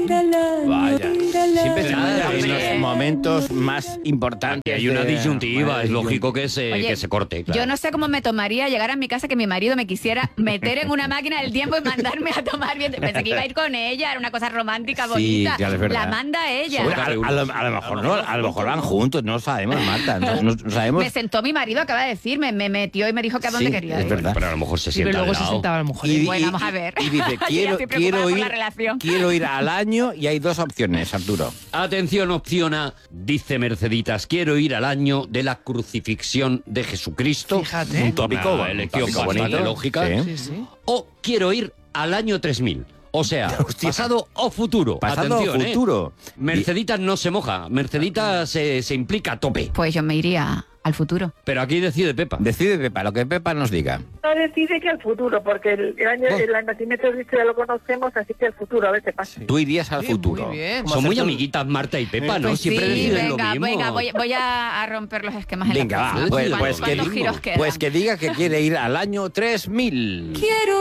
Vaya. Siempre se Nada, en hombre. los momentos más importantes. Hay una de- disyuntiva, es lógico que se corte. Claro. Yo no sé cómo me tomaría llegar a mi casa que mi marido me quisiera meter en una máquina del tiempo y mandarme a tomar viento. Pensé que iba a ir con ella, era una cosa romántica, Sí, bonita. claro, es verdad. La manda ella. Bueno, a lo mejor no, a lo mejor van juntos, no lo sabemos, Marta, no sabemos. Me sentó mi marido, acaba de decirme, me metió y me dijo que a dónde Sí, quería es ir. verdad. Pero a lo mejor se Sí, sienta pero luego al se lado. sentaba a lo mejor. Bueno, vamos a ver. Y dice, Yo ya estoy preocupada por la relación. quiero ir al año y hay dos opciones, Arturo. Atención, opción A, dice Merceditas, quiero ir al año de la crucifixión de Jesucristo. Fíjate. Un tópico, Una elección tópico bastante bonito. lógica. Sí. Sí, sí. O quiero ir al año 3000. O sea, Hostia. pasado o futuro. Pasado Atención, o futuro. Merceditas no se moja, Merceditas se implica a tope. Pues yo me iría al futuro. Pero aquí decide Pepa. Decide Pepa, lo que Pepa nos diga. No decide que al futuro, porque el nacimiento de Cristo ya lo conocemos, así que al futuro, a ver qué pasa. Tú irías al Sí, futuro. muy bien. Son muy amiguitas Marta y Pepa, ¿no? Pues Siempre sí, deciden lo venga, mismo. venga, voy a romper los esquemas en Venga, la va, casa. pues, ¿Cuántos giros quedan? pues que diga que quiere ir al año 3000. Quiero